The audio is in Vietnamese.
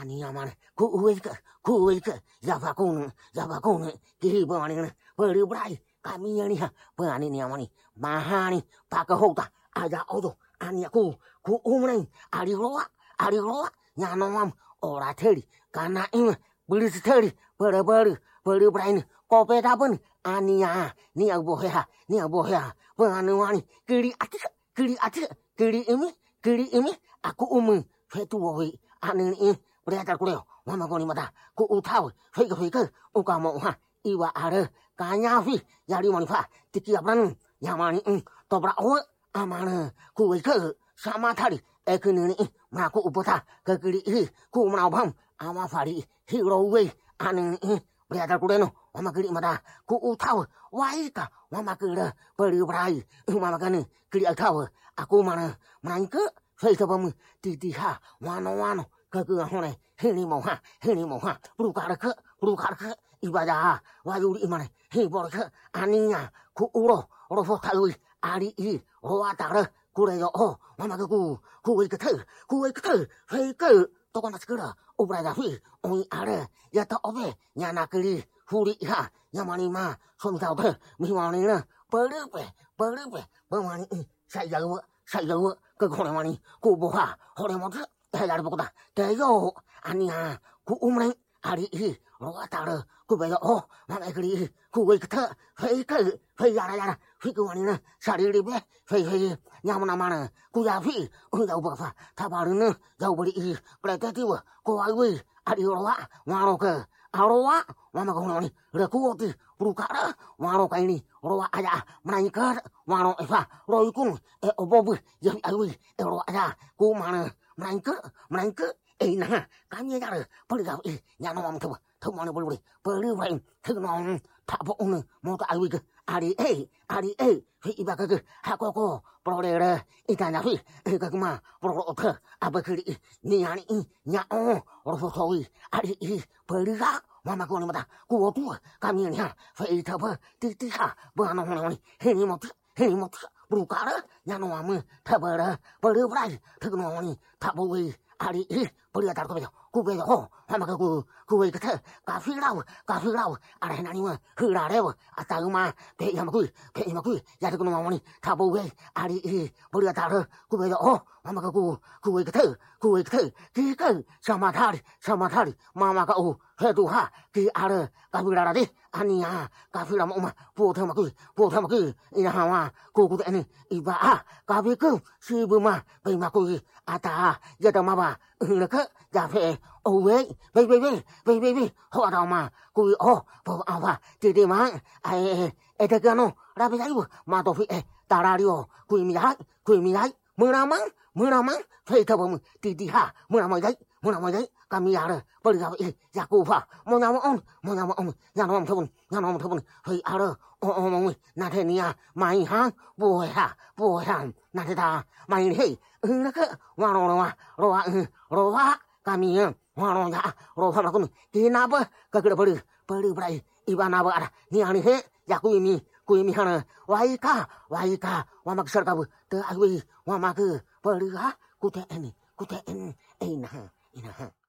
Ani amane ku weka java kun ki bani beri brai kami ni ha bani ni amani mahani pakahota aja odo ani ku umne ari roa nyano mam ora theri kana in beri theri beri brai ni kope dabun ani ya ni aboya bani wani kiri imi aku fetu oi ani Berita kuleo, mama koni mata, ku utawe, fake, ukamo ha, iwa are, kanyafi, yari manifa, tiki abran, yamani, tobra o, amana, ku wake, sama tari, ekini, maku upota, kekiri, ku manabam, amafari, hero way, anin, berita kuleno, mama kiri mata, ku utawe, waika, mama kira, beri brai, mama kani, kiri atawe, aku mana, manke, fake bam, titiha, wano, Kagak hone, hini mau ha, berukar ke, ibadah, wajuri imane, hiborke, aninya, ku uro fotawi, ari roa tare, kureyo oh, mama ku weke, fake, tokona skera, ubrada fi, oi are, yata obe, nyana kiri, huri ha, yamani ma, somtau ke, miwani na, beripe, bemani, saya ke kone mani, ku boha, hore motre, Hela bokota, teyo, ania, ku umre, ari roa tare, ku beyo oh, mama kiri, ku weke, fake, yara, fikuanina, sari ribe, fake, nyamana mana, ku yafi, jauh bafa, tabarina, jauh beri, pretetiwa, ku awi, ari roa, waroke, aroa, mama koni, rekuoti, berukara, waroka ini, roa aja, menaikar, waro eva, roikun, obobu, jadi awi, roa aja, ku mana, Menangke, nah, kami ada, boleh kau, yang nama tu, mana boleh, tu nama, tak boleh, mau tak awi ke, ari, iba ke, hakoko, boleh, ikan awi, kaguma, boleh, apa kiri, ni, nyao, rosowi, ari, boleh kah, mama kau ni mata, kuatu, kami ni ha, fai apa, titiha, beranong, ini mot, berukara, yang nama, tabara, boleh berai, tu nama, tak boleh, ari, boleh tak ku bejo, oh, mama ku weke, kafi lau, ada nani mah, hura rewa, atau mah, pe imaku, jadi ku nama ni, tak boleh, ari, boleh tak ku bejo, oh, mama ku weke, kika, sama tari, mama kau, hetu ha, ki ada, kafi rara ania, kafi lama umah, potong maku, ina hawa, ku ini, iba kafi ku, si buma, pe maku, ata, jada maba, leke, jafe, oh baby, ho ada ma, kui oh, po apa, tidi ma, ada kano, rapi sayu, ma tofi tarario, kui mihai, menamang, fai tabam, tidi ha, menamai, kami ada, beri kami, yakufa, menamang, yang nom tabun, fai ada, oh, nanti niya, mai hang, boy han, nanti ta, mai hei, leke, roa, kami wano ya roha makun kinapa kagak beri berai iba napa ada ni ani he ya kui mi hana waika wamak serkabu te agwi wamak beri ha kute en ina